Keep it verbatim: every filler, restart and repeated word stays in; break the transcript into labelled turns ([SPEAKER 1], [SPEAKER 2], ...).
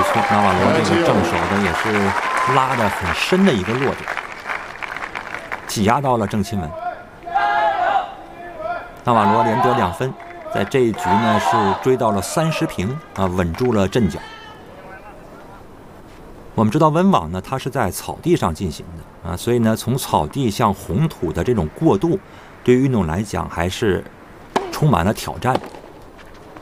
[SPEAKER 1] 错，纳瓦罗这个正手的也是拉得很深的一个落点，挤压到了郑钦文。纳瓦罗连得两分，在这一局呢是追到了三十平啊，稳住了阵脚。我们知道温网呢，它是在草地上进行的啊，所以呢，从草地向红土的这种过渡，对于运动来讲还是充满了挑战的。